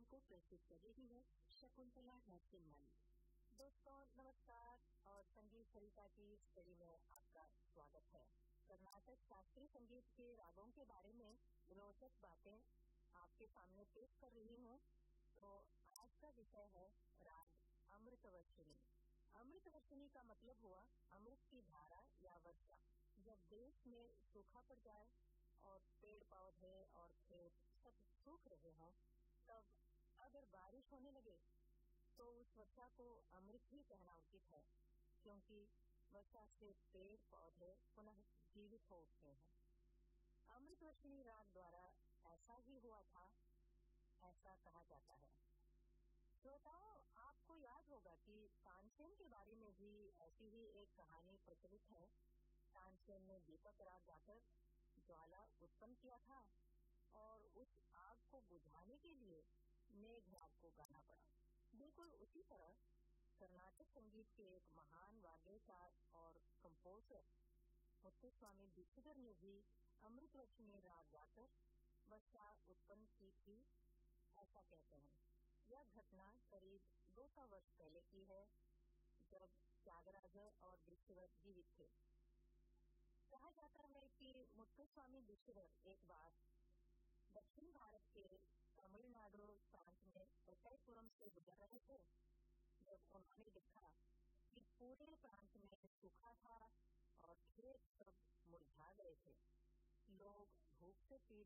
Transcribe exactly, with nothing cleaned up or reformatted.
को प्रस्तुत कर रही है शकुंतला नरसिम्हन। दोस्तों नमस्कार और संगीत सरिता की इस कड़ी में आपका स्वागत है। कर्नाटक शास्त्रीय संगीत के रागों के बारे में रोचक बातें आपके सामने पेश कर रही हूँ। तो आज का विषय है राग अमृतवर्षिणी। अमृतवर्षिणी का मतलब हुआ अमृत की धारा या वर्षा। जब देश में सूखा पड़ जाए और पेड़ पौधे और खेत सब सूख रहे हों, तब अगर बारिश होने लगे तो उस वर्षा को अमृत ही कहना उचित है, क्योंकि वर्षा से पेड़ पौधे पुनः जीवित हो उठते हैं। अमृतवर्षिणी राग द्वारा ऐसा ही हुआ था, ऐसा कहा जाता है। श्रोताओं, आपको याद होगा कि तानसेन के बारे में भी ऐसी ही एक कहानी प्रचलित है। तानसेन ने दीपक राग गाकर ज्वाला उत्पन्न किया था और उस आग को बुझाने के लिए मेघ राग को गाना पड़ा। बिल्कुल उसी तरह कर्नाटक संगीत के एक महान वाद्यकार और कंपोजर मुत्तुस्वामी दीक्षितर ने भी अमृतवर्षिणी राग गाकर वर्षा उत्पन्न की थी, ऐसा कहते हैं। यह घटना करीब दो सौ वर्ष पहले की है, जब त्यागराज और दीक्षितर जीवित थे। कहा जाता है कि मुत्तुस्वामी दीक्षितर एक बार दक्षिण भारत के तमिलनाडु प्रांत में एटाईपुरम से गुजर रहे थे, जब उन्होंने देखा कि पूरे प्रांत में सूखा था और खेत सब मुरझा गए थे। लोग भूख से पीड़ित